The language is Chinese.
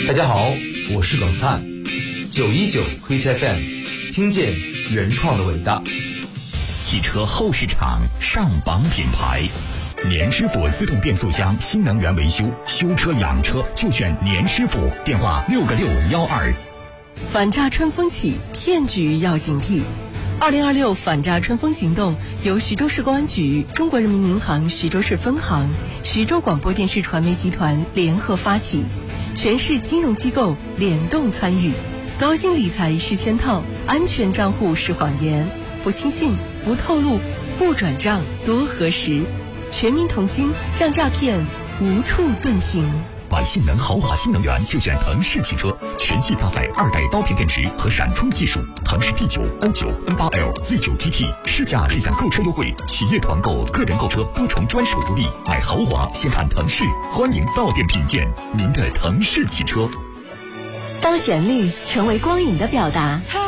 大家好，我是冷灿，919 Hit FM， 听见原创的伟大。 汽车后市场上榜品牌，年师傅自动变速箱新能源维修，修车养车就选年师傅，电话6个612。 反诈春风起，骗局要警惕。2026反诈春风行动由徐州市公安局、中国人民银行徐州市分行、徐州广播电视传媒集团联合发起，全市金融机构联动参与。高薪理财是圈套，安全账户是谎言，不轻信，不透露，不转账，多核实。全民同心，让诈骗无处遁形。 买性能豪华新能源就选腾势汽车，全系搭载2代刀片电池和闪充技术。腾势 T9、N9、N8L、Z9 GT，试驾立享购车优惠，企业团购、个人购车多重专属福利。买豪华先看腾势，欢迎到店品鉴您的腾势汽车。 当旋律成为光影的表达，